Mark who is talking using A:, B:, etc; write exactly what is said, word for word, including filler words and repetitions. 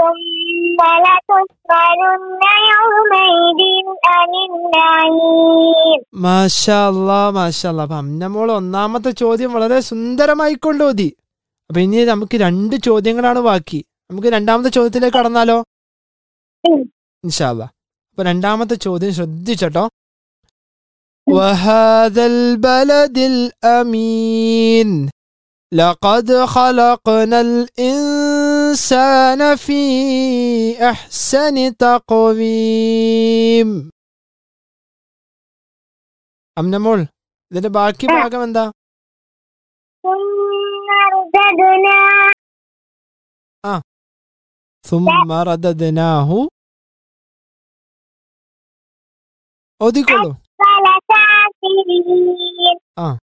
A: ثم لتسألن يومئذ عن النعيم.
B: മാഷാ അല്ലാ മാഷാ അല്ലാ. അപ്പൊ അമ്നമോൾ ഒന്നാമത്തെ ചോദ്യം വളരെ സുന്ദരമായി കൊണ്ടോതി. അപ്പൊ ഇനി നമുക്ക് രണ്ട് ചോദ്യങ്ങളാണ് ബാക്കി. നമുക്ക് രണ്ടാമത്തെ ചോദ്യത്തിലേക്ക് കടന്നാലോ? ഇൻഷാ അല്ലാ. അപ്പൊ രണ്ടാമത്തെ ചോദ്യം ശ്രദ്ധിച്ചട്ടോ. വഹാദൽ ബലദിൽ അമീൻ ലഖദ് ഖലഖനൽ ഇൻസാന ഫീ അഹ്സനി തഖ്വീം. അമ്നമോൾ, ഇതിന്റെ ബാക്കി ഭാഗം എന്താ?
A: ثم رددنا
B: ആ ثم رددناه. ഓതിക്കോളൂ.
A: أسفل سافلين.
B: ആ